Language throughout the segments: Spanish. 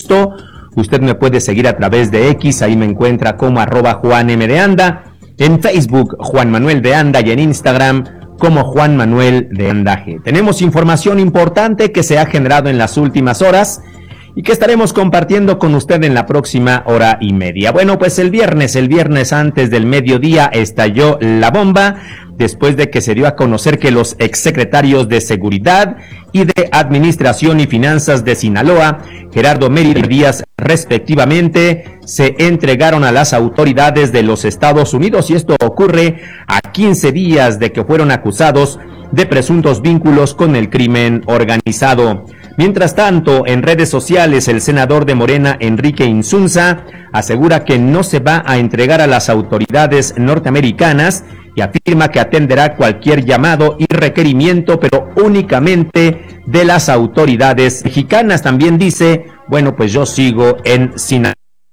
gusto. Usted me puede seguir a través de X, ahí me encuentra como @JuanM_de_Anda, en Facebook Juan Manuel de Anda y en Instagram como Juan Manuel de Anda G. Tenemos información importante que se ha generado en las últimas horas y que estaremos compartiendo con usted en la próxima hora y media. Bueno, pues el viernes antes del mediodía estalló la bomba, después de que se dio a conocer que los exsecretarios de Seguridad y de Administración y Finanzas de Sinaloa, Gerardo Mérida Díaz, respectivamente, se entregaron a las autoridades de los Estados Unidos, y esto ocurre a 15 días de que fueron acusados de presuntos vínculos con el crimen organizado. Mientras tanto, en redes sociales, el senador de Morena, Enrique Insunza, asegura que no se va a entregar a las autoridades norteamericanas y afirma que atenderá cualquier llamado y requerimiento, pero únicamente de las autoridades mexicanas. También dice, bueno, pues yo sigo en Sinaloa.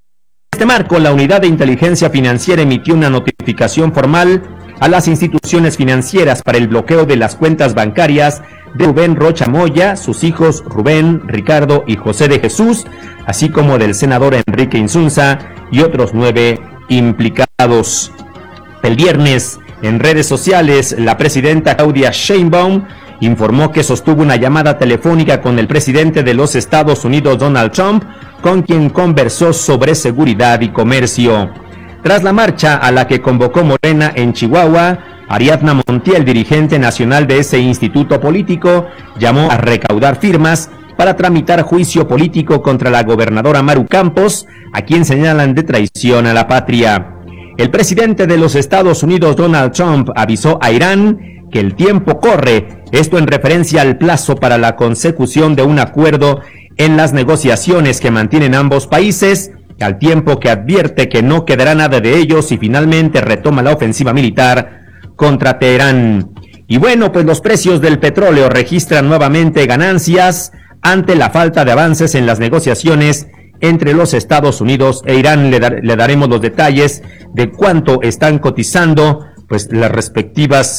En este marco, la Unidad de Inteligencia Financiera emitió una notificación formal a las instituciones financieras para el bloqueo de las cuentas bancarias de Rubén Rocha Moya, sus hijos Rubén, Ricardo y José de Jesús, así como del senador Enrique Insunza y otros 9 implicados. El viernes, en redes sociales, la presidenta Claudia Sheinbaum informó que sostuvo una llamada telefónica con el presidente de los Estados Unidos, Donald Trump, con quien conversó sobre seguridad y comercio. Tras la marcha a la que convocó Morena en Chihuahua, Ariadna Montiel, dirigente nacional de ese instituto político, llamó a recaudar firmas para tramitar juicio político contra la gobernadora Maru Campos, a quien señalan de traición a la patria. El presidente de los Estados Unidos, Donald Trump, avisó a Irán que el tiempo corre, esto en referencia al plazo para la consecución de un acuerdo en las negociaciones que mantienen ambos países, al tiempo que advierte que no quedará nada de ellos si finalmente retoma la ofensiva militar contra Teherán. Y bueno, pues los precios del petróleo registran nuevamente ganancias ante la falta de avances en las negociaciones entre los Estados Unidos e Irán. Le daremos los detalles de cuánto están cotizando pues las respectivas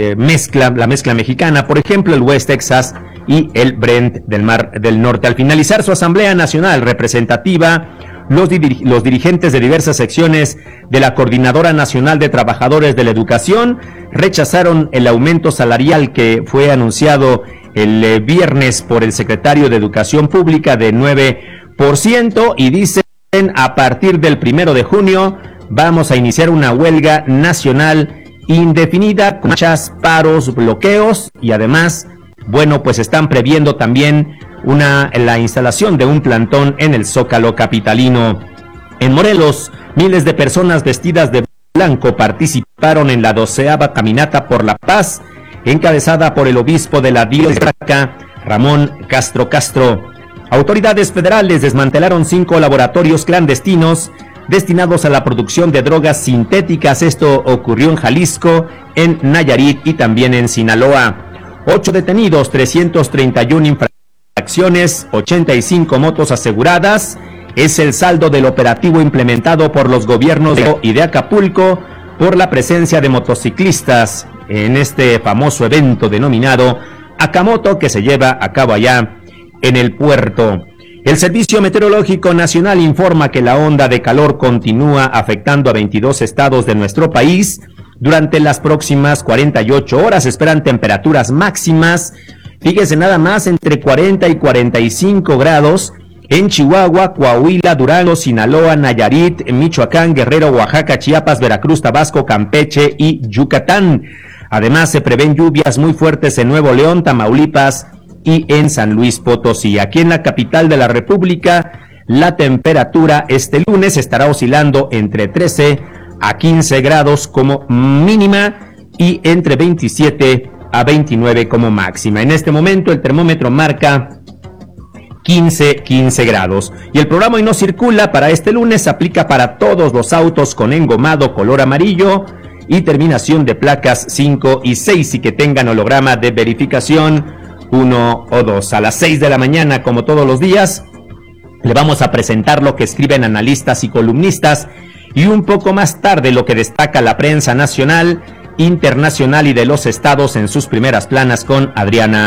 la mezcla mexicana, por ejemplo el West Texas y el Brent del Mar del Norte. Al finalizar su Asamblea Nacional Representativa, los dirigentes de diversas secciones de la Coordinadora Nacional de Trabajadores de la Educación rechazaron el aumento salarial que fue anunciado el viernes por el secretario de Educación Pública de 9%, y dicen, a partir del 1 de junio vamos a iniciar una huelga nacional indefinida con marchas, paros, bloqueos, y además, bueno, pues están previendo también la instalación de un plantón en el Zócalo capitalino. En Morelos, miles de personas vestidas de blanco participaron en la 12ª Caminata por la Paz, encabezada por el obispo de la diócesis, Ramón Castro Castro. Autoridades federales desmantelaron 5 laboratorios clandestinos destinados a la producción de drogas sintéticas. Esto ocurrió en Jalisco, en Nayarit y también en Sinaloa. 8 detenidos, 331 infracciones, 85 motos aseguradas. Es el saldo del operativo implementado por los gobiernos de Acapulco por la presencia de motociclistas en este famoso evento denominado Acamoto, que se lleva a cabo allá en el puerto. El Servicio Meteorológico Nacional informa que la onda de calor continúa afectando a 22 estados de nuestro país. Durante las próximas 48 horas esperan temperaturas máximas, fíjese nada más, entre 40 y 45 grados en Chihuahua, Coahuila, Durango, Sinaloa, Nayarit, Michoacán, Guerrero, Oaxaca, Chiapas, Veracruz, Tabasco, Campeche y Yucatán. Además, se prevén lluvias muy fuertes en Nuevo León, Tamaulipas y en San Luis Potosí. Aquí en la capital de la República, la temperatura este lunes estará oscilando entre 13 a 15 grados como mínima y entre 27 a 29 como máxima. En este momento el termómetro marca 15 grados. Y el programa Hoy No Circula para este lunes aplica para todos los autos con engomado color amarillo y terminación de placas 5 y 6 y que tengan holograma de verificación 1 o 2. A las 6 de la mañana, como todos los días, le vamos a presentar lo que escriben analistas y columnistas, y un poco más tarde lo que destaca la prensa nacional, internacional y de los estados en sus primeras planas con Adriana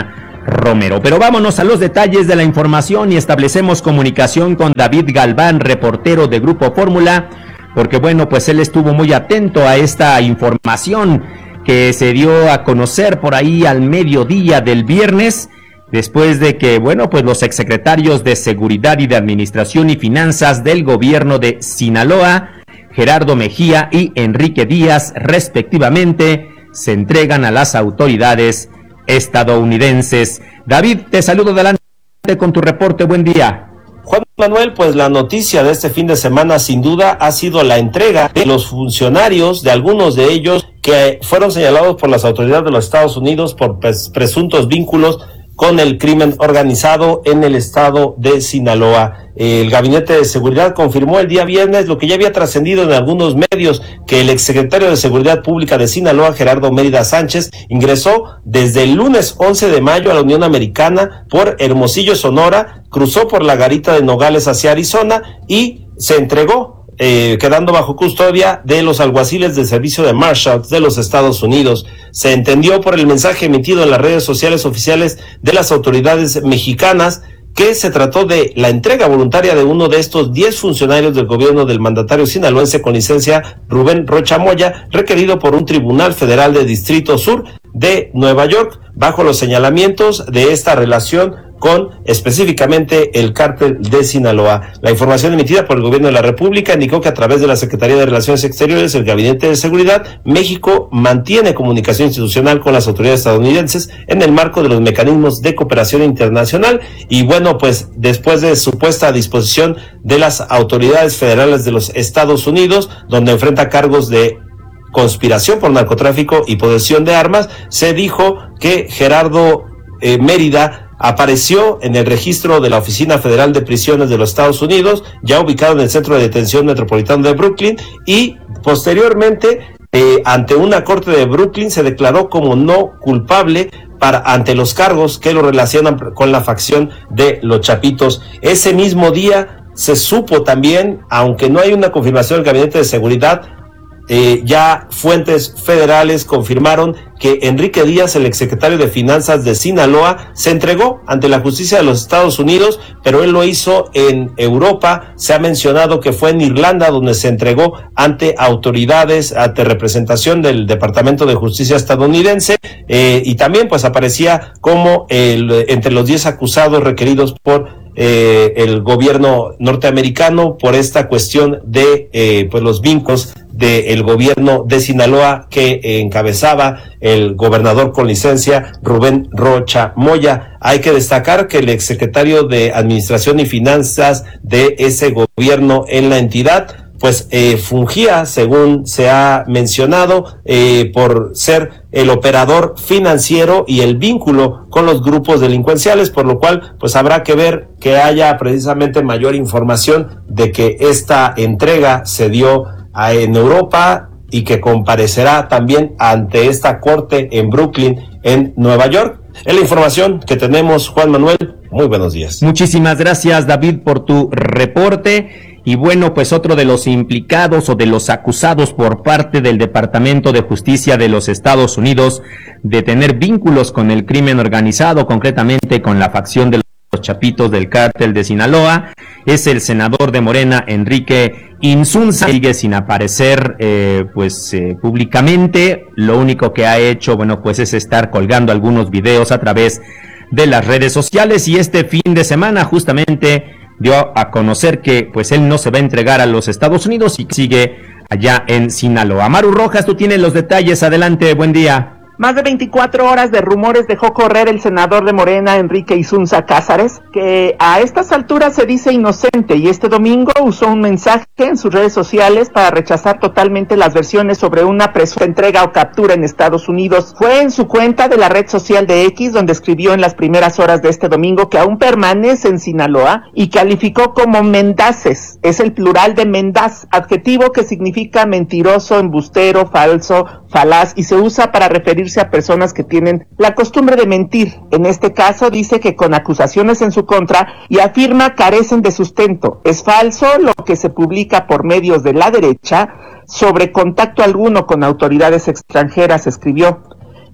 Romero. Pero vámonos a los detalles de la información y establecemos comunicación con David Galván, reportero de Grupo Fórmula, porque bueno, pues él estuvo muy atento a esta información que se dio a conocer por ahí al mediodía del viernes, después de que, bueno, pues los exsecretarios de Seguridad y de Administración y Finanzas del gobierno de Sinaloa, Gerardo Mejía y Enrique Díaz, respectivamente, se entregan a las autoridades estadounidenses. David, te saludo adelante con tu reporte. Buen día. Juan Manuel, pues la noticia de este fin de semana sin duda ha sido la entrega de los funcionarios, de algunos de ellos que fueron señalados por las autoridades de los Estados Unidos por presuntos vínculos con el crimen organizado en el estado de Sinaloa. El Gabinete de Seguridad confirmó el día viernes lo que ya había trascendido en algunos medios, que el exsecretario de Seguridad Pública de Sinaloa, Gerardo Mérida Sánchez, ingresó desde el lunes 11 de mayo a la Unión Americana por Hermosillo, Sonora, cruzó por la garita de Nogales hacia Arizona y se entregó, quedando bajo custodia de los alguaciles del Servicio de Marshals de los Estados Unidos. Se entendió por el mensaje emitido en las redes sociales oficiales de las autoridades mexicanas que se trató de la entrega voluntaria de uno de estos 10 funcionarios del gobierno del mandatario sinaloense con licencia, Rubén Rocha Moya, requerido por un tribunal federal de Distrito Sur de Nueva York, bajo los señalamientos de esta relación con específicamente el cártel de Sinaloa. La información emitida por el gobierno de la República indicó que a través de la Secretaría de Relaciones Exteriores, el Gabinete de Seguridad, México mantiene comunicación institucional con las autoridades estadounidenses en el marco de los mecanismos de cooperación internacional. Y bueno, pues después de supuesta disposición de las autoridades federales de los Estados Unidos, donde enfrenta cargos de conspiración por narcotráfico y posesión de armas, se dijo que Gerardo Mérida apareció en el registro de la Oficina Federal de Prisiones de los Estados Unidos, ya ubicado en el Centro de Detención Metropolitano de Brooklyn, y posteriormente ante una corte de Brooklyn se declaró como no culpable ante los cargos que lo relacionan con la facción de los Chapitos. Ese mismo día se supo también, aunque no hay una confirmación del Gabinete de Seguridad, ya fuentes federales confirmaron que Enrique Díaz, el exsecretario de Finanzas de Sinaloa, se entregó ante la justicia de los Estados Unidos, pero él lo hizo en Europa. Se ha mencionado que fue en Irlanda donde se entregó ante autoridades, ante representación del Departamento de Justicia estadounidense, y también pues aparecía como entre los 10 acusados requeridos por el gobierno norteamericano por esta cuestión de pues los vínculos del gobierno de Sinaloa que encabezaba el gobernador con licencia Rubén Rocha Moya. Hay que destacar que el exsecretario de Administración y Finanzas de ese gobierno en la entidad pues fungía, según se ha mencionado, por ser el operador financiero y el vínculo con los grupos delincuenciales, por lo cual pues habrá que ver que haya precisamente mayor información de que esta entrega se dio en Europa y que comparecerá también ante esta corte en Brooklyn, en Nueva York. Es la información que tenemos, Juan Manuel. Muy buenos días. Muchísimas gracias, David, por tu reporte. Y bueno, pues otro de los implicados o de los acusados por parte del Departamento de Justicia de los Estados Unidos de tener vínculos con el crimen organizado, concretamente con la facción de los Chapitos del cártel de Sinaloa, es el senador de Morena, Enrique Insunza. Sigue sin aparecer públicamente. Lo único que ha hecho, bueno, pues es estar colgando algunos videos a través de las redes sociales, y este fin de semana justamente dio a conocer que pues él no se va a entregar a los Estados Unidos y sigue allá en Sinaloa. Maru Rojas, tú tienes los detalles. Adelante, buen día. Más de 24 horas de rumores dejó correr el senador de Morena, Enrique Insunza Cázares, que a estas alturas se dice inocente, y este domingo usó un mensaje en sus redes sociales para rechazar totalmente las versiones sobre una presunta entrega o captura en Estados Unidos. Fue en su cuenta de la red social de X donde escribió en las primeras horas de este domingo que aún permanece en Sinaloa y calificó como mendaces, es el plural de mendaz, adjetivo que significa mentiroso, embustero, falso, falaz, y se usa para referirse a personas que tienen la costumbre de mentir. En este caso dice que con acusaciones en su contra, y afirma carecen de sustento. Es falso lo que se publica por medios de la derecha sobre contacto alguno con autoridades extranjeras, escribió.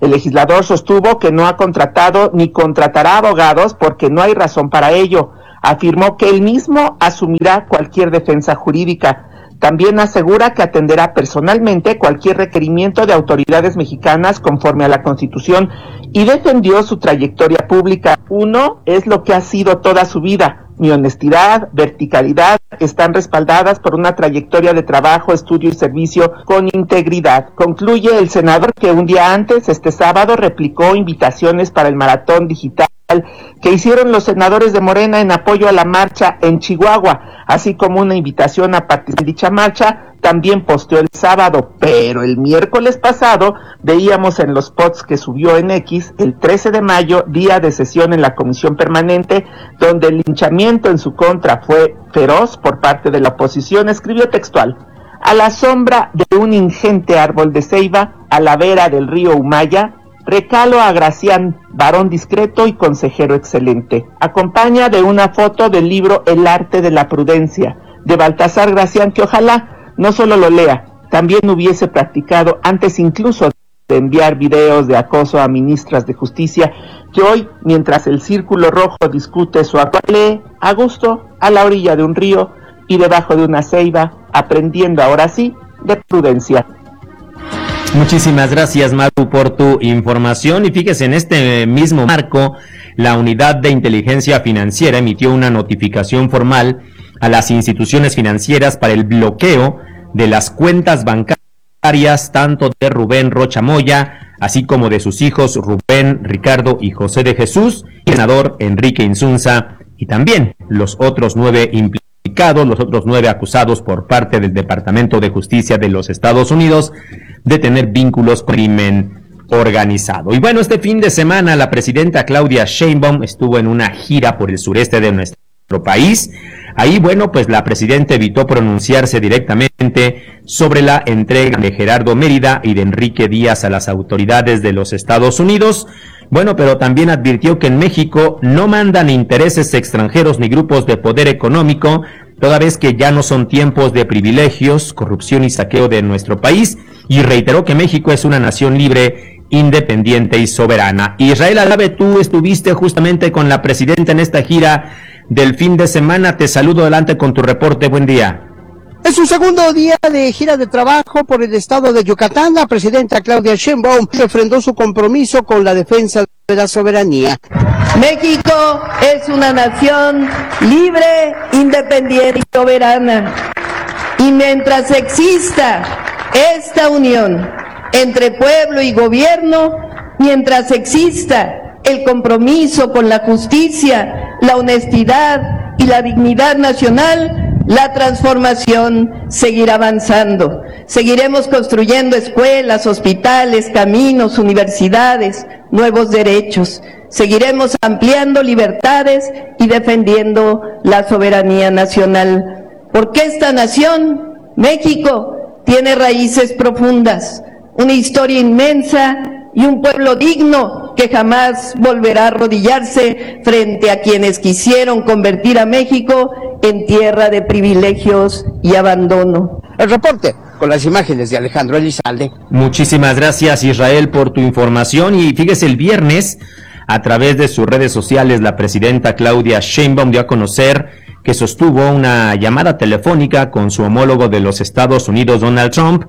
El legislador sostuvo que no ha contratado ni contratará abogados porque no hay razón para ello. Afirmó que él mismo asumirá cualquier defensa jurídica. También asegura que atenderá personalmente cualquier requerimiento de autoridades mexicanas conforme a la Constitución y defendió su trayectoria pública. Uno es lo que ha sido toda su vida. Mi honestidad, verticalidad están respaldadas por una trayectoria de trabajo, estudio y servicio con integridad. Concluye el senador que un día antes, este sábado, replicó invitaciones para el maratón digital que hicieron los senadores de Morena en apoyo a la marcha en Chihuahua, así como una invitación a participar en dicha marcha. También posteó el sábado, pero el miércoles pasado veíamos en los posts que subió en X el 13 de mayo, día de sesión en la Comisión Permanente, donde el linchamiento en su contra fue feroz por parte de la oposición. Escribió textual: a la sombra de un ingente árbol de ceiba, a la vera del río Humaya, recalo a Gracián, varón discreto y consejero excelente. Acompaña de una foto del libro El arte de la prudencia, de Baltasar Gracián, que ojalá no solo lo lea, también hubiese practicado antes incluso de enviar videos de acoso a ministras de justicia, que hoy, mientras el Círculo Rojo discute su actual, lee a gusto a la orilla de un río y debajo de una ceiba, aprendiendo ahora sí de prudencia. Muchísimas gracias, Maru, por tu información. Y fíjese, en este mismo marco, la Unidad de Inteligencia Financiera emitió una notificación formal a las instituciones financieras para el bloqueo de las cuentas bancarias tanto de Rubén Rocha Moya, así como de sus hijos Rubén, Ricardo y José de Jesús, y el senador Enrique Insunza, y también los otros 9 implicados, los otros 9 acusados por parte del Departamento de Justicia de los Estados Unidos de tener vínculos con crimen organizado. Y bueno, este fin de semana la presidenta Claudia Sheinbaum estuvo en una gira por el sureste de nuestro país. Ahí, bueno, pues la presidenta evitó pronunciarse directamente sobre la entrega de Gerardo Mérida y de Enrique Díaz a las autoridades de los Estados Unidos. Bueno, pero también advirtió que en México no mandan intereses extranjeros ni grupos de poder económico, toda vez que ya no son tiempos de privilegios, corrupción y saqueo de nuestro país, y reiteró que México es una nación libre, independiente y soberana. Israel Alave, tú estuviste justamente con la presidenta en esta gira del fin de semana. Te saludo, adelante con tu reporte. Buen día. En su segundo día de gira de trabajo por el estado de Yucatán, la presidenta Claudia Sheinbaum refrendó su compromiso con la defensa de la soberanía. México es una nación libre, independiente y soberana. Y mientras exista esta unión entre pueblo y gobierno, mientras exista el compromiso con la justicia, la honestidad y la dignidad nacional, la transformación seguirá avanzando. Seguiremos construyendo escuelas, hospitales, caminos, universidades, nuevos derechos. Seguiremos ampliando libertades y defendiendo la soberanía nacional. Porque esta nación, México, tiene raíces profundas, una historia inmensa y un pueblo digno que jamás volverá a arrodillarse frente a quienes quisieron convertir a México en tierra de privilegios y abandono. El reporte con las imágenes de Alejandro Elizalde. Muchísimas gracias, Israel, por tu información. Y fíjese, el viernes, a través de sus redes sociales, la presidenta Claudia Sheinbaum dio a conocer que sostuvo una llamada telefónica con su homólogo de los Estados Unidos, Donald Trump.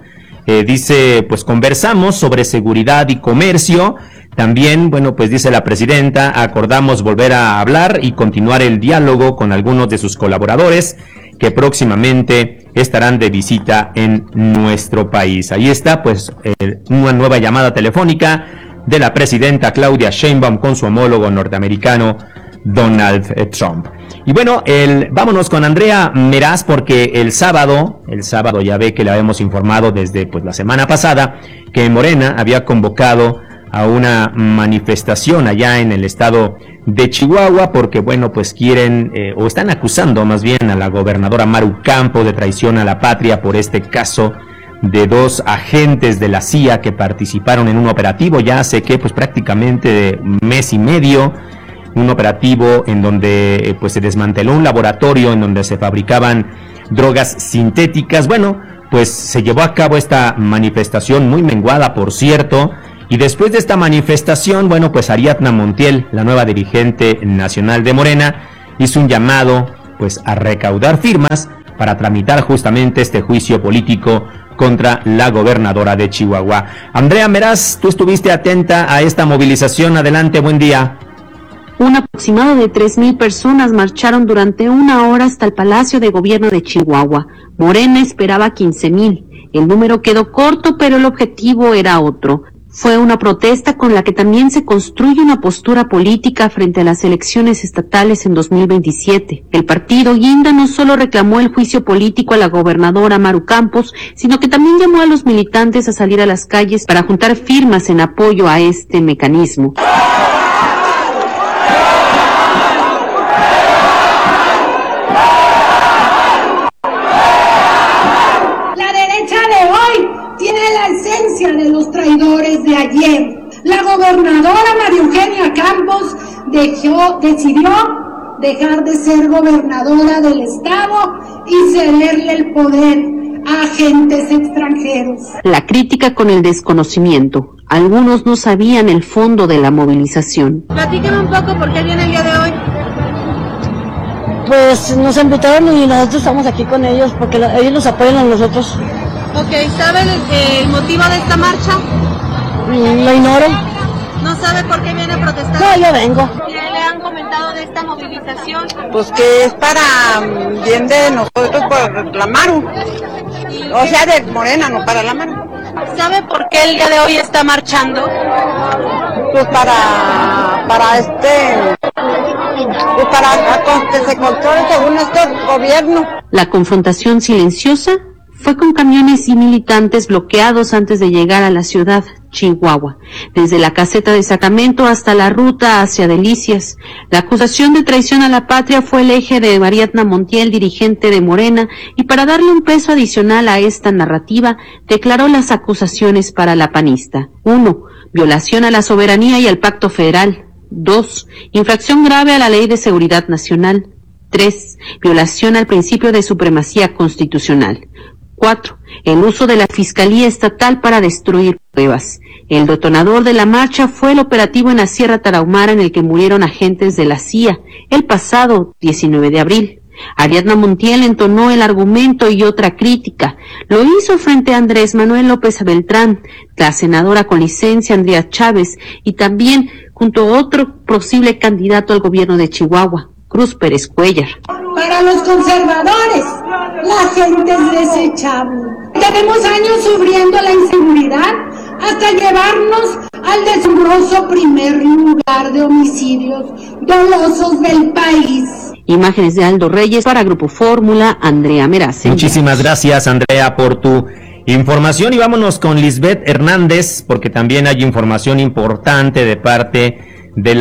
Dice, pues conversamos sobre seguridad y comercio. También, bueno, pues dice la presidenta, acordamos volver a hablar y continuar el diálogo con algunos de sus colaboradores que próximamente estarán de visita en nuestro país. Ahí está, pues, una nueva llamada telefónica de la presidenta Claudia Sheinbaum con su homólogo norteamericano Donald Trump. Y bueno, vámonos con Andrea Meraz, porque el sábado ya ve que le habíamos informado desde pues la semana pasada que Morena había convocado a una manifestación allá en el estado de Chihuahua, porque bueno, pues quieren o están acusando más bien a la gobernadora Maru Campos de traición a la patria por este caso de 2 agentes de la CIA que participaron en un operativo ya hace que pues prácticamente mes y medio, un operativo en donde pues se desmanteló un laboratorio en donde se fabricaban drogas sintéticas. Bueno, pues se llevó a cabo esta manifestación muy menguada, por cierto, Y después de esta manifestación, bueno, pues Ariadna Montiel, la nueva dirigente nacional de Morena, hizo un llamado pues a recaudar firmas para tramitar justamente este juicio político contra la gobernadora de Chihuahua. Andrea Meraz, tú estuviste atenta a esta movilización. Adelante, buen día. Un aproximado de 3,000 personas marcharon durante 1 hora hasta el Palacio de Gobierno de Chihuahua. Morena esperaba 15,000. El número quedó corto, pero el objetivo era otro. Fue una protesta con la que también se construye una postura política frente a las elecciones estatales en 2027. El partido Guinda no solo reclamó el juicio político a la gobernadora Maru Campos, sino que también llamó a los militantes a salir a las calles para juntar firmas en apoyo a este mecanismo. De los traidores de ayer. La gobernadora María Eugenia Campos decidió dejar de ser gobernadora del estado y cederle el poder a agentes extranjeros. La crítica con el desconocimiento. Algunos no sabían el fondo de la movilización. Platíqueme un poco por qué viene el día de hoy. Pues nos invitaron y nosotros estamos aquí con ellos porque ellos nos apoyan a nosotros. Ok, ¿sabe el motivo de esta marcha? Lo ignoro. ¿No sabe por qué viene a protestar? No, yo vengo. ¿Qué le han comentado de esta movilización? Pues que es para bien de nosotros por la Maru. O sea, de Morena, no para la Maru. ¿Sabe por qué el día de hoy está marchando? Pues para que se controle según este gobierno. La confrontación silenciosa fue con camiones y militantes bloqueados antes de llegar a la ciudad, Chihuahua, desde la caseta de Sacramento hasta la ruta hacia Delicias. La acusación de traición a la patria fue el eje de Ariadna Montiel, dirigente de Morena, y para darle un peso adicional a esta narrativa, declaró las acusaciones para la panista. 1. Violación a la soberanía y al pacto federal. 2. Infracción grave a la Ley de Seguridad Nacional. 3. Violación al principio de supremacía constitucional. 4. El uso de la Fiscalía Estatal para destruir pruebas. El detonador de la marcha fue el operativo en la Sierra Tarahumara en el que murieron agentes de la CIA el pasado 19 de abril. Ariadna Montiel entonó el argumento y otra crítica. Lo hizo frente a Andrés Manuel López Beltrán, la senadora con licencia Andrea Chávez, y también junto a otro posible candidato al gobierno de Chihuahua, Cruz Pérez Cuellar. Para los conservadores, la gente es desechable. Tenemos años sufriendo la inseguridad hasta llevarnos al deshonroso primer lugar de homicidios dolosos del país. Imágenes de Aldo Reyes para Grupo Fórmula, Andrea Meraz. Muchísimas gracias, Andrea, por tu información, y vámonos con Lisbeth Hernández, porque también hay información importante de parte de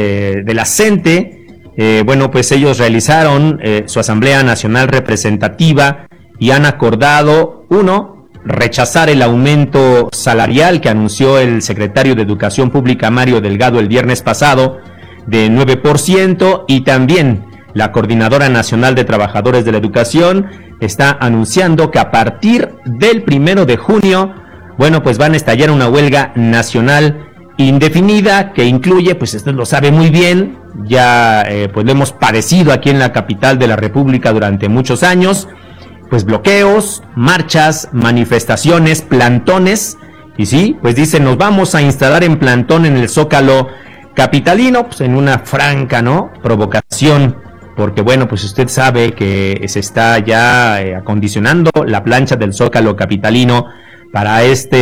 la CENTE. Bueno, pues ellos realizaron su Asamblea Nacional Representativa y han acordado, 1, rechazar el aumento salarial que anunció el secretario de Educación Pública Mario Delgado el viernes pasado de 9%, y también la Coordinadora Nacional de Trabajadores de la Educación está anunciando que a partir del 1 de junio, bueno, pues van a estallar una huelga nacional indefinida que incluye, pues usted lo sabe muy bien, ya pues lo hemos padecido aquí en la capital de la República durante muchos años, pues bloqueos, marchas, manifestaciones, plantones, y sí, pues dicen, nos vamos a instalar en plantón en el Zócalo capitalino, pues en una franca, ¿no?, provocación, porque bueno, pues usted sabe que se está ya acondicionando la plancha del Zócalo capitalino para esta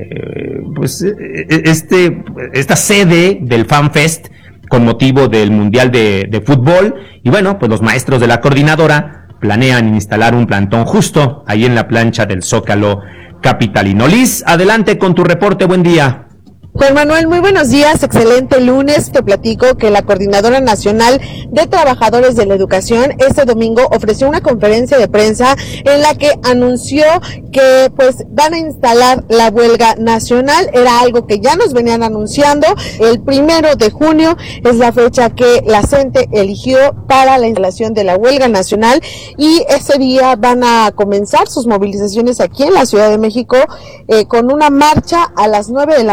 sede del FanFest con motivo del Mundial de Fútbol, y bueno, pues los maestros de la coordinadora planean instalar un plantón justo ahí en la plancha del Zócalo capitalino. Liz, adelante con tu reporte, buen día. Juan Manuel, muy buenos días, excelente lunes. Te platico que la Coordinadora Nacional de Trabajadores de la Educación este domingo ofreció una conferencia de prensa en la que anunció que pues van a instalar la huelga nacional. Era algo que ya nos venían anunciando. El 1 de junio es la fecha que la CENTE eligió para la instalación de la huelga nacional, y ese día van a comenzar sus movilizaciones aquí en la Ciudad de México con una marcha a las 9 de la mañana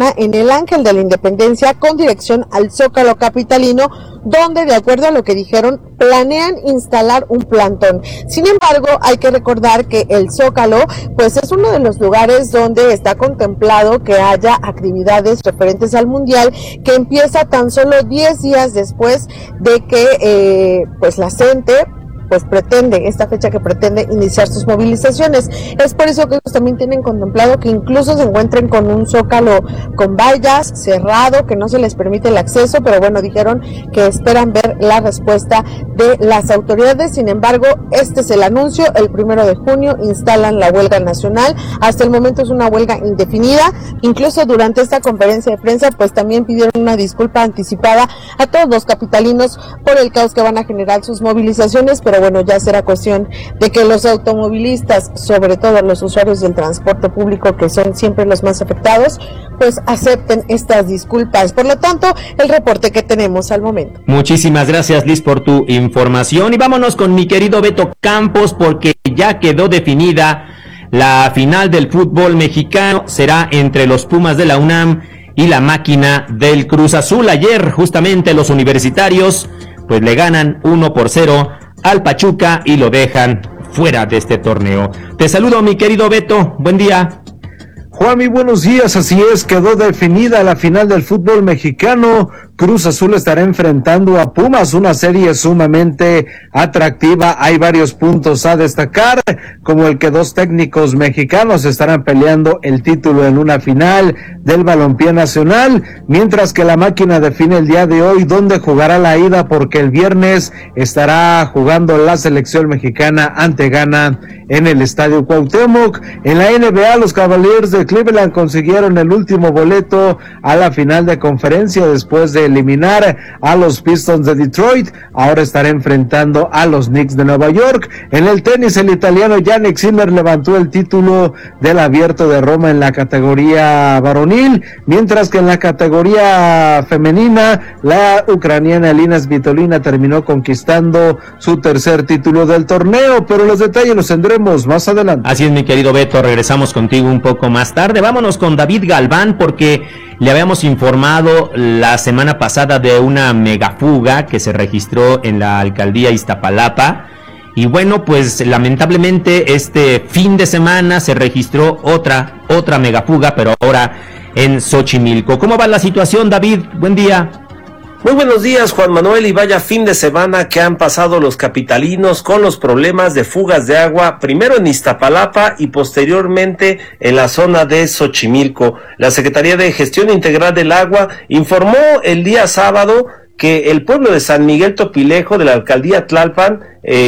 mañana en el Ángel de la Independencia con dirección al Zócalo capitalino, donde, de acuerdo a lo que dijeron, planean instalar un plantón. Sin embargo, hay que recordar que el Zócalo pues es uno de los lugares donde está contemplado que haya actividades referentes al Mundial, que empieza tan solo 10 días después de que pues la CENTE pues pretende, esta fecha que pretende iniciar sus movilizaciones. Es por eso que ellos también tienen contemplado que incluso se encuentren con un Zócalo con vallas, cerrado, que no se les permite el acceso, pero bueno, dijeron que esperan ver la respuesta de las autoridades. Sin embargo, este es el anuncio: el 1 de junio instalan la huelga nacional. Hasta el momento es una huelga indefinida. Incluso durante esta conferencia de prensa, pues también pidieron una disculpa anticipada a todos los capitalinos por el caos que van a generar sus movilizaciones, pero bueno, ya será cuestión de que los automovilistas, sobre todo los usuarios del transporte público, que son siempre los más afectados, pues acepten estas disculpas. Por lo tanto, el reporte que tenemos al momento. Muchísimas gracias, Liz, por tu información, y vámonos con mi querido Beto Campos, porque ya quedó definida la final del fútbol mexicano. Será entre los Pumas de la UNAM y la máquina del Cruz Azul. Ayer, justamente, los universitarios pues le ganan 1-0 al Pachuca y lo dejan fuera de este torneo. Te saludo, mi querido Beto, buen día. Juanmi, buenos días. Así es, quedó definida la final del fútbol mexicano. Cruz Azul estará enfrentando a Pumas, una serie sumamente atractiva. Hay varios puntos a destacar, como el que dos técnicos mexicanos estarán peleando el título en una final del balompié nacional, mientras que la máquina define el día de hoy dónde jugará la ida, porque el viernes estará jugando la selección mexicana ante Ghana en el Estadio Cuauhtémoc. En la NBA, los Cavaliers de Cleveland consiguieron el último boleto a la final de conferencia después de eliminar a los Pistons de Detroit. Ahora estará enfrentando a los Knicks de Nueva York. En el tenis, el italiano Jannik Sinner levantó el título del Abierto de Roma en la categoría varonil, mientras que en la categoría femenina, la ucraniana Elina Svitolina terminó conquistando su tercer título del torneo, pero los detalles los tendremos más adelante. Así es, mi querido Beto, regresamos contigo un poco más tarde. Vámonos con David Galván, porque le habíamos informado la semana pasada de una megafuga que se registró en la alcaldía Iztapalapa. Y bueno, pues lamentablemente este fin de semana se registró otra megafuga, pero ahora en Xochimilco. ¿Cómo va la situación, David? Buen día. Muy buenos días, Juan Manuel, y vaya fin de semana que han pasado los capitalinos con los problemas de fugas de agua, primero en Iztapalapa y posteriormente en la zona de Xochimilco. La Secretaría de Gestión Integral del Agua informó el día sábado que el pueblo de San Miguel Topilejo de la alcaldía Tlalpan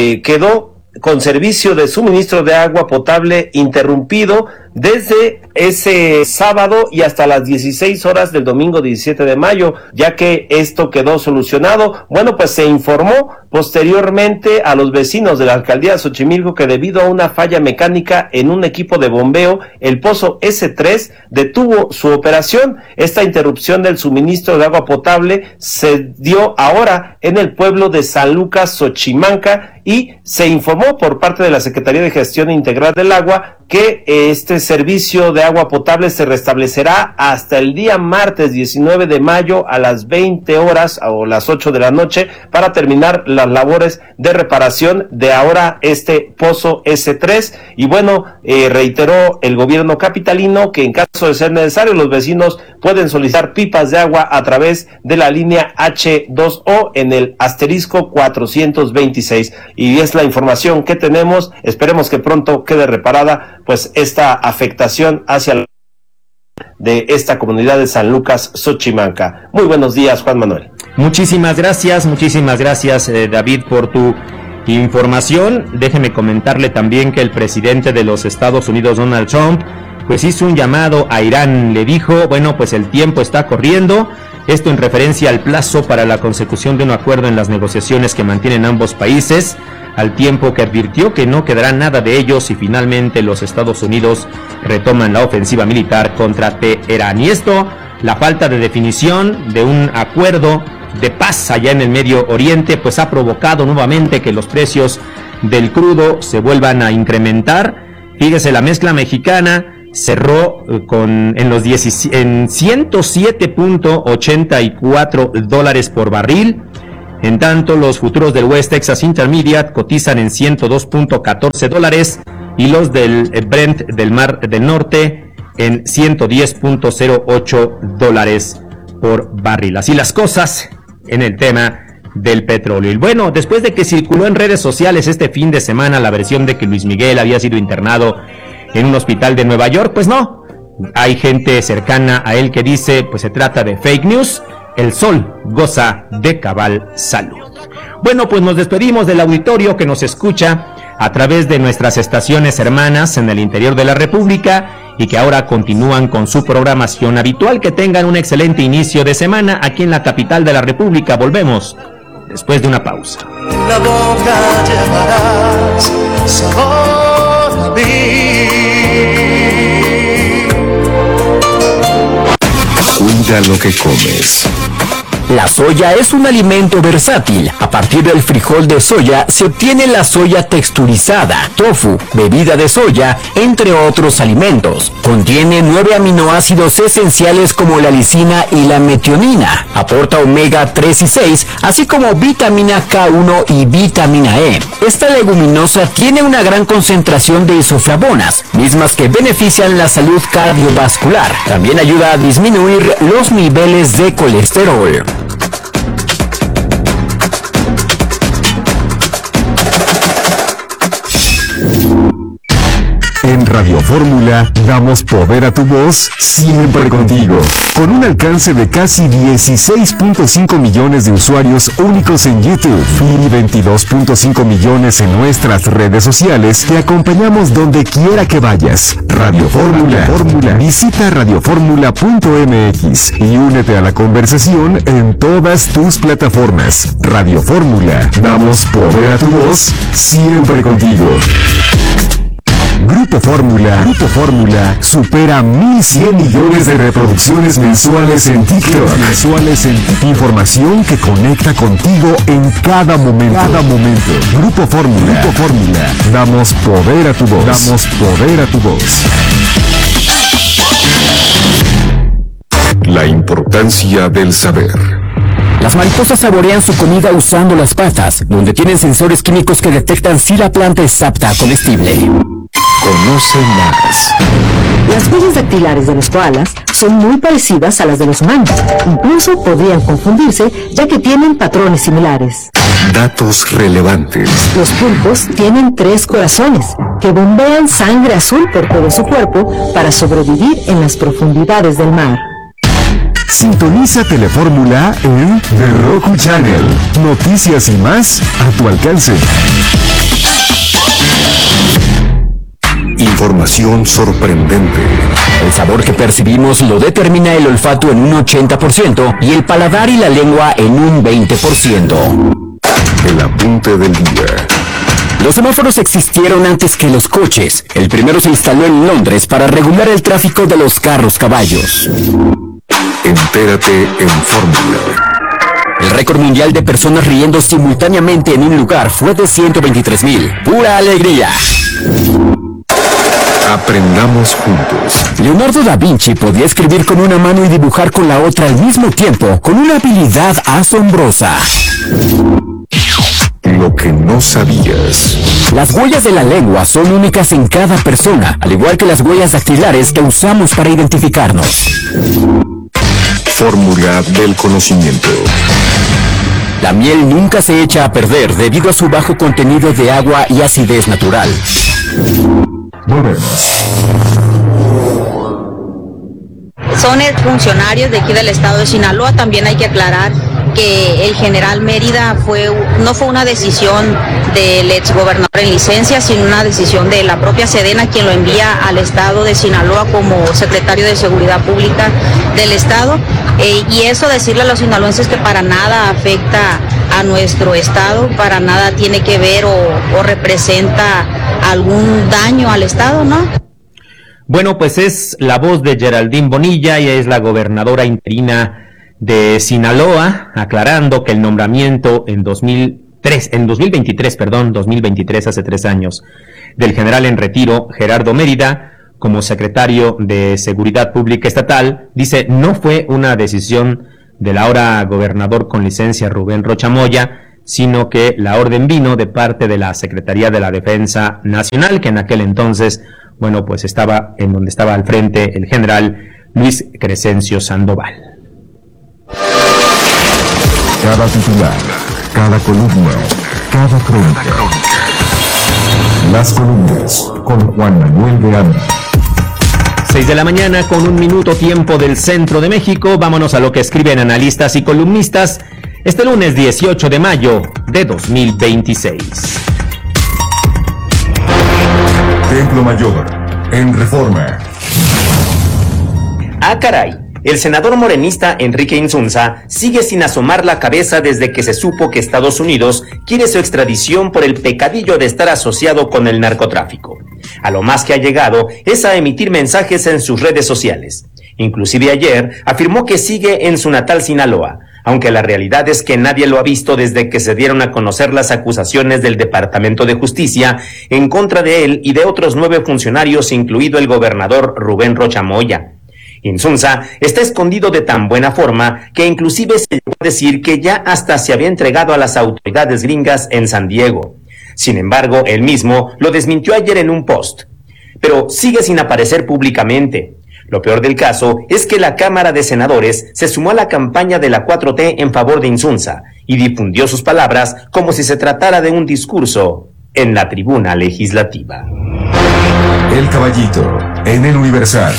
quedó con servicio de suministro de agua potable interrumpido desde ese sábado y hasta las 16 horas del domingo 17 de mayo, ya que esto quedó solucionado. Bueno, pues se informó posteriormente a los vecinos de la alcaldía de Xochimilco que debido a una falla mecánica en un equipo de bombeo, el pozo S3 detuvo su operación. Esta interrupción del suministro de agua potable se dio ahora en el pueblo de San Lucas, Xochimanca, y se informó por parte de la Secretaría de Gestión Integral del Agua que este servicio de agua potable se restablecerá hasta el día martes 19 de mayo a las 20 horas o las 8 de la noche para terminar las labores de reparación de ahora este pozo S3. Y bueno, reiteró el gobierno capitalino que en caso de ser necesario los vecinos pueden solicitar pipas de agua a través de la línea H2O en el asterisco 426. Y es la información que tenemos. Esperemos que pronto quede reparada pues esta afectación hacia la de esta comunidad de San Lucas, Xochimanca. Muy buenos días, Juan Manuel. Muchísimas gracias, David, por tu información. Déjeme comentarle también que el presidente de los Estados Unidos, Donald Trump, pues hizo un llamado a Irán. Le dijo, bueno, pues el tiempo está corriendo. Esto en referencia al plazo para la consecución de un acuerdo en las negociaciones que mantienen ambos países, al tiempo que advirtió que no quedará nada de ellos si finalmente los Estados Unidos retoman la ofensiva militar contra Teherán. Y esto, la falta de definición de un acuerdo de paz allá en el Medio Oriente, pues ha provocado nuevamente que los precios del crudo se vuelvan a incrementar. Fíjese, la mezcla mexicana cerró en 107.84 $ por barril. En tanto, los futuros del West Texas Intermediate cotizan en 102.14 $, y los del Brent del Mar del Norte en 110.08 $ por barril. Así las cosas en el tema del petróleo. Y bueno, después de que circuló en redes sociales este fin de semana la versión de que Luis Miguel había sido internado en un hospital de Nueva York, pues no. Hay gente cercana a él que dice, pues se trata de fake news. El sol goza de cabal salud. Bueno, pues nos despedimos del auditorio que nos escucha a través de nuestras estaciones hermanas en el interior de la República y que ahora continúan con su programación habitual. Que tengan un excelente inicio de semana aquí en la capital de la República. Volvemos después de una pausa. En la boca llevarás sabor a mí. Cuida lo que comes. La soya es un alimento versátil. A partir del frijol de soya se obtiene la soya texturizada, tofu, bebida de soya, entre otros alimentos. Contiene 9 aminoácidos esenciales como la lisina y la metionina. Aporta omega 3 y 6, así como vitamina K1 y vitamina E. Esta leguminosa tiene una gran concentración de isoflavonas, mismas que benefician la salud cardiovascular. También ayuda a disminuir los niveles de colesterol. En Radio Fórmula damos poder a tu voz siempre contigo. Con un alcance de casi 16.5 millones de usuarios únicos en YouTube y 22.5 millones en nuestras redes sociales, te acompañamos donde quiera que vayas. Radio Fórmula. Visita radioformula.mx y únete a la conversación en todas tus plataformas. Radio Fórmula. Damos poder a tu voz siempre contigo. Grupo Fórmula supera 1,100 millones de reproducciones mensuales en TikTok. Información que conecta contigo en cada momento. Grupo Fórmula. Damos poder a tu voz. La importancia del saber. Las mariposas saborean su comida usando las patas, donde tienen sensores químicos que detectan si la planta es apta comestible. Conoce más. Las huellas dactilares de los koalas son muy parecidas a las de los humanos. Incluso podrían confundirse, ya que tienen patrones similares. Datos relevantes. Los pulpos tienen 3 corazones, que bombean sangre azul por todo su cuerpo para sobrevivir en las profundidades del mar. Sintoniza Telefórmula en The Roku Channel. Noticias y más a tu alcance. Información sorprendente. El sabor que percibimos lo determina el olfato en un 80% y el paladar y la lengua en un 20%. El apunte del día. Los semáforos existieron antes que los coches. El primero se instaló en Londres para regular el tráfico de los carros-caballos. Entérate en Fórmula. El récord mundial de personas riendo simultáneamente en un lugar fue de 123,000. ¡Pura alegría! Aprendamos juntos. Leonardo da Vinci podía escribir con una mano y dibujar con la otra al mismo tiempo, con una habilidad asombrosa. Lo que no sabías. Las huellas de la lengua son únicas en cada persona, al igual que las huellas dactilares que usamos para identificarnos. Fórmula del conocimiento. La miel nunca se echa a perder debido a su bajo contenido de agua y acidez natural. Volvemos. Son funcionarios de aquí del estado de Sinaloa. También hay que aclarar que el general Mérida no fue una decisión del exgobernador en licencia, sino una decisión de la propia Sedena, quien lo envía al estado de Sinaloa como secretario de Seguridad Pública del estado. Y eso, decirle a los sinaloenses que para nada afecta a nuestro estado, para nada tiene que ver o representa algún daño al estado, ¿no? Bueno, pues es la voz de Geraldine Bonilla, ella es la gobernadora interina de Sinaloa, aclarando que el nombramiento en 2023, hace 3 años, del general en retiro Gerardo Mérida, como secretario de Seguridad Pública Estatal. Dice, no fue una decisión del ahora gobernador con licencia Rubén Rocha Moya, sino que la orden vino de parte de la Secretaría de la Defensa Nacional, que en aquel entonces, bueno, pues estaba en donde estaba al frente el general Luis Crescencio Sandoval. Cada titular, cada columna, cada crónica. Las columnas con Juan Manuel de Anda. 6 de la mañana con 1 minuto, tiempo del centro de México. Vámonos a lo que escriben analistas y columnistas este lunes 18 de mayo de 2026. Templo Mayor, en Reforma. Ah, caray. El senador morenista Enrique Insunza sigue sin asomar la cabeza desde que se supo que Estados Unidos quiere su extradición por el pecadillo de estar asociado con el narcotráfico. A lo más que ha llegado es a emitir mensajes en sus redes sociales. Inclusive ayer afirmó que sigue en su natal Sinaloa, aunque la realidad es que nadie lo ha visto desde que se dieron a conocer las acusaciones del Departamento de Justicia en contra de él y de otros 9 funcionarios, incluido el gobernador Rubén Rocha Moya. Insunza está escondido de tan buena forma que inclusive se llegó a decir que ya hasta se había entregado a las autoridades gringas en San Diego. Sin embargo, él mismo lo desmintió ayer en un post, pero sigue sin aparecer públicamente. Lo peor del caso es que la Cámara de Senadores se sumó a la campaña de la 4T en favor de Insunza y difundió sus palabras como si se tratara de un discurso en la tribuna legislativa. El Caballito, en el Universal.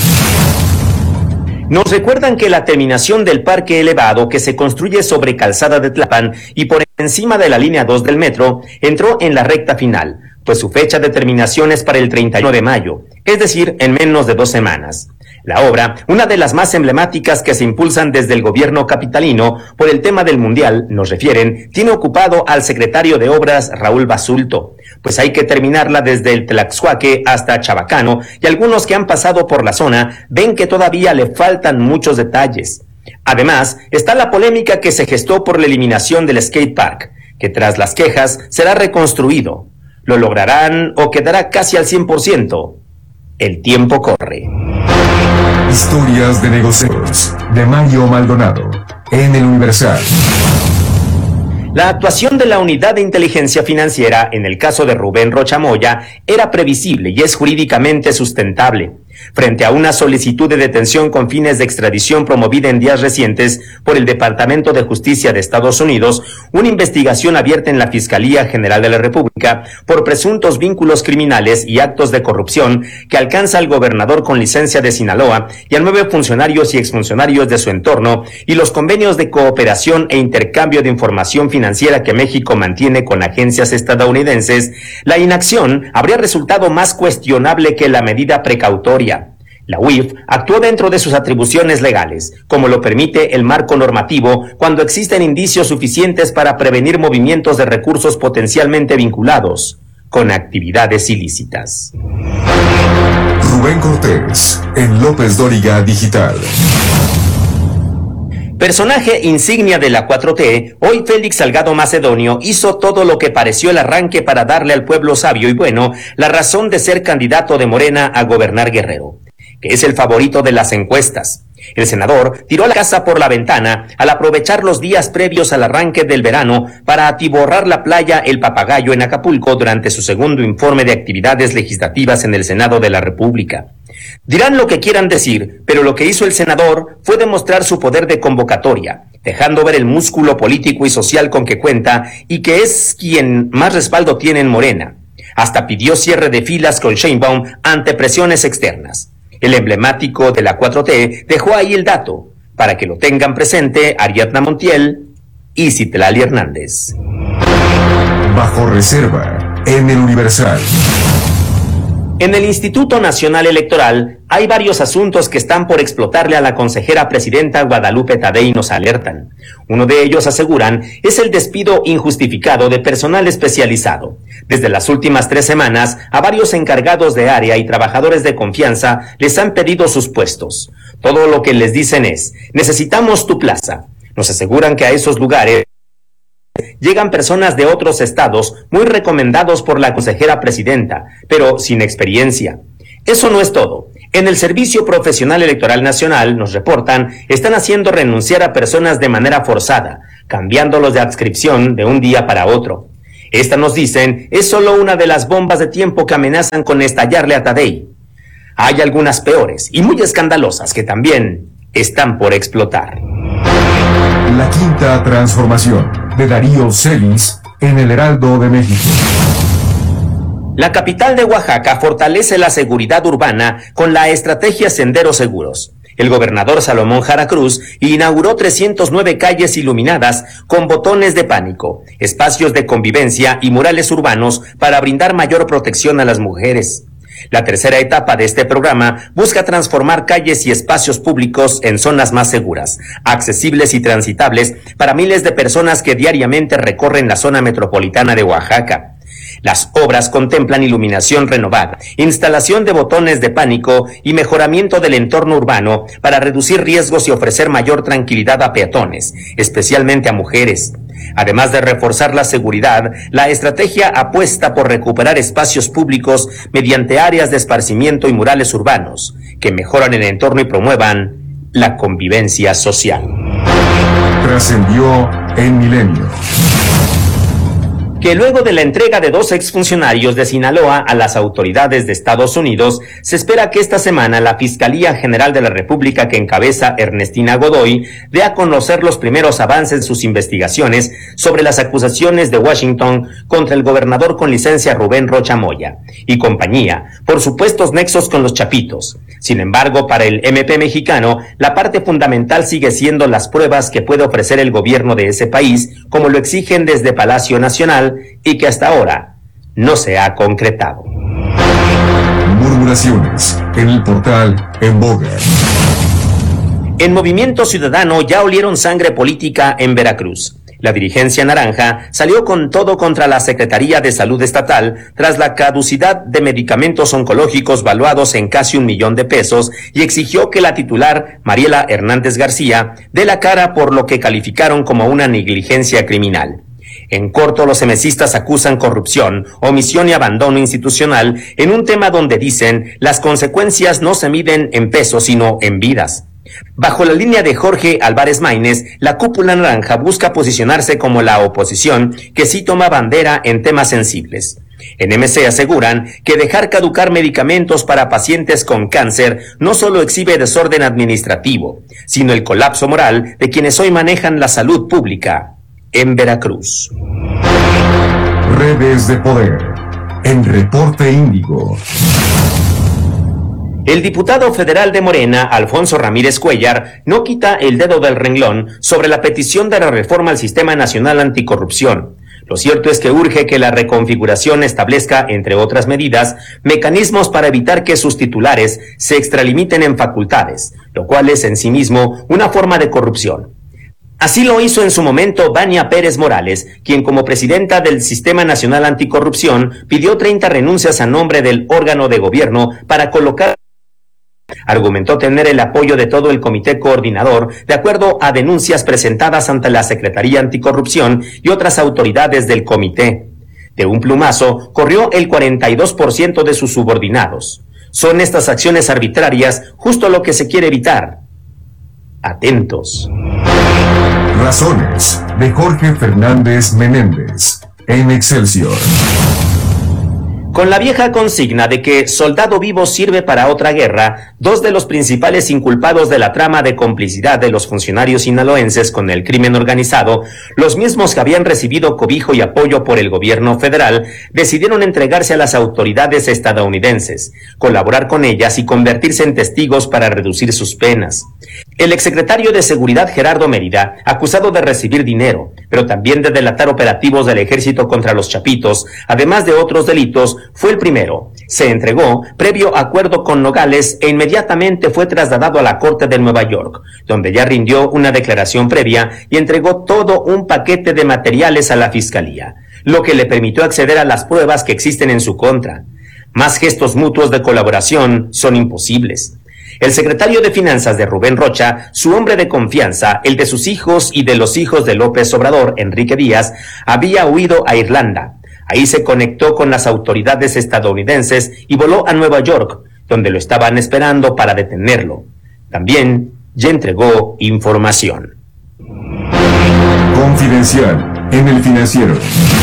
Nos recuerdan que la terminación del parque elevado que se construye sobre Calzada de Tlalpan y por encima de la línea 2 del metro entró en la recta final, pues su fecha de terminación es para el 31 de mayo, es decir, en menos de 2 semanas. La obra, una de las más emblemáticas que se impulsan desde el gobierno capitalino por el tema del Mundial, nos refieren, tiene ocupado al secretario de Obras Raúl Basulto, pues hay que terminarla desde el Tlaxcuaque hasta Chabacano, y algunos que han pasado por la zona ven que todavía le faltan muchos detalles. Además, está la polémica que se gestó por la eliminación del skate park, que tras las quejas será reconstruido. ¿Lo lograrán o quedará casi al 100%? El tiempo corre. Historias de negocios, de Mario Maldonado, en el Universal. La actuación de la Unidad de Inteligencia Financiera en el caso de Rubén Rocha Moya era previsible y es jurídicamente sustentable. Frente a una solicitud de detención con fines de extradición promovida en días recientes por el Departamento de Justicia de Estados Unidos, una investigación abierta en la Fiscalía General de la República por presuntos vínculos criminales y actos de corrupción que alcanza al gobernador con licencia de Sinaloa y a 9 funcionarios y exfuncionarios de su entorno, y los convenios de cooperación e intercambio de información financiera que México mantiene con agencias estadounidenses, la inacción habría resultado más cuestionable que la medida precautoria. La UIF actuó dentro de sus atribuciones legales, como lo permite el marco normativo, cuando existen indicios suficientes para prevenir movimientos de recursos potencialmente vinculados con actividades ilícitas. Rubén Cortés, en López Dóriga Digital. Personaje insignia de la 4T, hoy Félix Salgado Macedonio hizo todo lo que pareció el arranque para darle al pueblo sabio y bueno la razón de ser candidato de Morena a gobernar Guerrero, que es el favorito de las encuestas. El senador tiró la casa por la ventana al aprovechar los días previos al arranque del verano para atiborrar la playa El Papagayo en Acapulco durante su segundo informe de actividades legislativas en el Senado de la República. Dirán lo que quieran decir, pero lo que hizo el senador fue demostrar su poder de convocatoria, dejando ver el músculo político y social con que cuenta y que es quien más respaldo tiene en Morena. Hasta pidió cierre de filas con Sheinbaum ante presiones externas. El emblemático de la 4T dejó ahí el dato, para que lo tengan presente Ariadna Montiel y Citlali Hernández. Bajo reserva, en el Universal. En el Instituto Nacional Electoral hay varios asuntos que están por explotarle a la consejera presidenta Guadalupe Tadei, nos alertan. Uno de ellos, aseguran, es el despido injustificado de personal especializado. Desde las últimas 3 semanas, a varios encargados de área y trabajadores de confianza les han pedido sus puestos. Todo lo que les dicen es, necesitamos tu plaza. Nos aseguran que a esos lugares llegan personas de otros estados muy recomendados por la consejera presidenta, pero sin experiencia. Eso no es todo. En el Servicio Profesional Electoral Nacional, nos reportan, están haciendo renunciar a personas de manera forzada, cambiándolos de adscripción de un día para otro. Esta, nos dicen, es solo una de las bombas de tiempo que amenazan con estallarle a Tadei. Hay algunas peores y muy escandalosas que también están por explotar. La quinta transformación de Darío Celis en el Heraldo de México. La capital de Oaxaca fortalece la seguridad urbana con la estrategia Senderos Seguros. El gobernador Salomón Jara Cruz inauguró 309 calles iluminadas con botones de pánico, espacios de convivencia y murales urbanos para brindar mayor protección a las mujeres. La tercera etapa de este programa busca transformar calles y espacios públicos en zonas más seguras, accesibles y transitables para miles de personas que diariamente recorren la zona metropolitana de Oaxaca. Las obras contemplan iluminación renovada, instalación de botones de pánico y mejoramiento del entorno urbano para reducir riesgos y ofrecer mayor tranquilidad a peatones, especialmente a mujeres. Además de reforzar la seguridad, la estrategia apuesta por recuperar espacios públicos mediante áreas de esparcimiento y murales urbanos, que mejoran el entorno y promuevan la convivencia social. Trascendió en Milenio. Que luego de la entrega de 2 exfuncionarios de Sinaloa a las autoridades de Estados Unidos, se espera que esta semana la Fiscalía General de la República, que encabeza Ernestina Godoy, dé a conocer los primeros avances de sus investigaciones sobre las acusaciones de Washington contra el gobernador con licencia Rubén Rocha Moya y compañía por supuestos nexos con los Chapitos. Sin embargo, para el MP mexicano, la parte fundamental sigue siendo las pruebas que puede ofrecer el gobierno de ese país, como lo exigen desde Palacio Nacional, y que hasta ahora no se ha concretado. Murmuraciones en el portal En Boga. En Movimiento Ciudadano ya olieron sangre política en Veracruz. La dirigencia naranja salió con todo contra la Secretaría de Salud Estatal tras la caducidad de medicamentos oncológicos valuados en casi $1 millón y exigió que la titular, Mariela Hernández García, dé la cara por lo que calificaron como una negligencia criminal. En corto, los emesistas acusan corrupción, omisión y abandono institucional en un tema donde dicen las consecuencias no se miden en pesos sino en vidas. Bajo la línea de Jorge Álvarez Maínez, la cúpula naranja busca posicionarse como la oposición que sí toma bandera en temas sensibles. En MC aseguran que dejar caducar medicamentos para pacientes con cáncer no solo exhibe desorden administrativo, sino el colapso moral de quienes hoy manejan la salud pública en Veracruz. Redes de poder en Reporte Índigo. El diputado federal de Morena, Alfonso Ramírez Cuellar, no quita el dedo del renglón sobre la petición de la reforma al Sistema Nacional Anticorrupción. Lo cierto es que urge que la reconfiguración establezca, entre otras medidas, mecanismos para evitar que sus titulares se extralimiten en facultades, lo cual es en sí mismo una forma de corrupción. Así lo hizo en su momento Vania Pérez Morales, quien como presidenta del Sistema Nacional Anticorrupción pidió 30 renuncias a nombre del órgano de gobierno para colocar. Argumentó tener el apoyo de todo el comité coordinador, de acuerdo a denuncias presentadas ante la Secretaría Anticorrupción y otras autoridades del comité. De un plumazo, corrió el 42% de sus subordinados. Son estas acciones arbitrarias justo lo que se quiere evitar. Atentos. Razones de Jorge Fernández Menéndez en Excelsior. Con la vieja consigna de que soldado vivo sirve para otra guerra, 2 de los principales inculpados de la trama de complicidad de los funcionarios sinaloenses con el crimen organizado, los mismos que habían recibido cobijo y apoyo por el gobierno federal, decidieron entregarse a las autoridades estadounidenses, colaborar con ellas y convertirse en testigos para reducir sus penas. El exsecretario de Seguridad Gerardo Mérida, acusado de recibir dinero, pero también de delatar operativos del ejército contra los Chapitos, además de otros delitos, fue el primero. Se entregó previo acuerdo con Nogales e inmediatamente fue trasladado a la Corte de Nueva York, donde ya rindió una declaración previa y entregó todo un paquete de materiales a la Fiscalía, lo que le permitió acceder a las pruebas que existen en su contra. Más gestos mutuos de colaboración son imposibles. El secretario de Finanzas de Rubén Rocha, su hombre de confianza, el de sus hijos y de los hijos de López Obrador, Enrique Díaz, había huido a Irlanda. Ahí se conectó con las autoridades estadounidenses y voló a Nueva York, donde lo estaban esperando para detenerlo. También ya entregó información. Confidencial en El Financiero.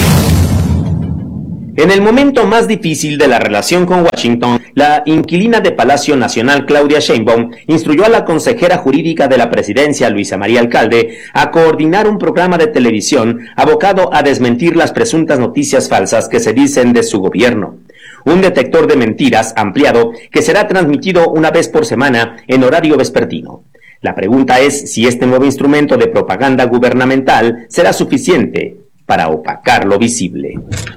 En el momento más difícil de la relación con Washington, la inquilina de Palacio Nacional, Claudia Sheinbaum, instruyó a la consejera jurídica de la presidencia, Luisa María Alcalde, a coordinar un programa de televisión abocado a desmentir las presuntas noticias falsas que se dicen de su gobierno. Un detector de mentiras ampliado que será transmitido una vez por semana en horario vespertino. La pregunta es si este nuevo instrumento de propaganda gubernamental será suficiente para opacar lo visible.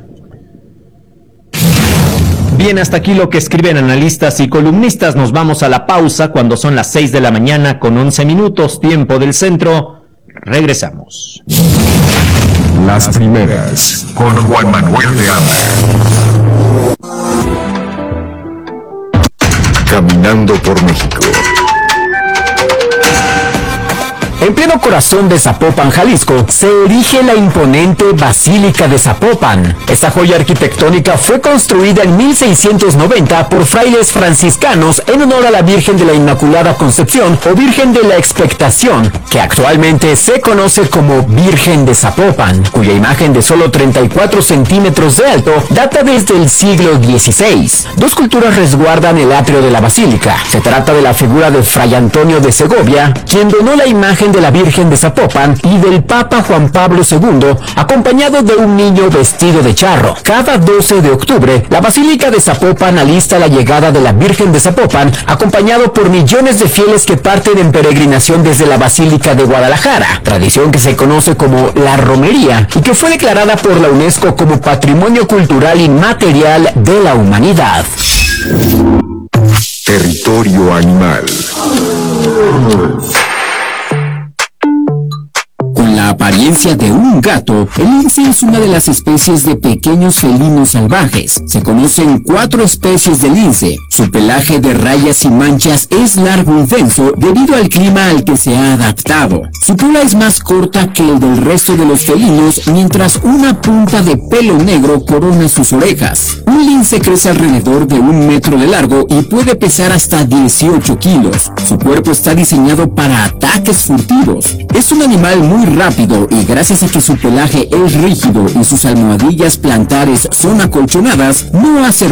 Bien, hasta aquí lo que escriben analistas y columnistas. Nos vamos a la pausa cuando son las 6 de la mañana con 11 minutos, tiempo del centro. Regresamos. Las primeras con Juan Manuel de Anda. Caminando por México. En pleno corazón de Zapopan, Jalisco, se erige la imponente Basílica de Zapopan. Esta joya arquitectónica fue construida en 1690 por frailes franciscanos en honor a la Virgen de la Inmaculada Concepción o Virgen de la Expectación, que actualmente se conoce como Virgen de Zapopan, cuya imagen de solo 34 centímetros de alto data desde el siglo XVI. Dos esculturas resguardan el atrio de la basílica. Se trata de la figura de Fray Antonio de Segovia, quien donó la imagen de la Virgen de Zapopan, y del Papa Juan Pablo II, acompañado de un niño vestido de charro. Cada 12 de octubre, la Basílica de Zapopan alista la llegada de la Virgen de Zapopan, acompañado por millones de fieles que parten en peregrinación desde la Basílica de Guadalajara, tradición que se conoce como la romería y que fue declarada por la UNESCO como Patrimonio Cultural Inmaterial de la Humanidad. Territorio animal. Con la apariencia de un gato, el lince es una de las especies de pequeños felinos salvajes. Se conocen 4 especies de lince. Su pelaje de rayas y manchas es largo y denso debido al clima al que se ha adaptado. Su cola es más corta que el del resto de los felinos, mientras una punta de pelo negro corona sus orejas. Un lince crece alrededor de 1 metro de largo y puede pesar hasta 18 kilos. Su cuerpo está diseñado para ataques furtivos. Es un animal muy rápido y gracias a que su pelaje es rígido y sus almohadillas plantares son acolchonadas, no hace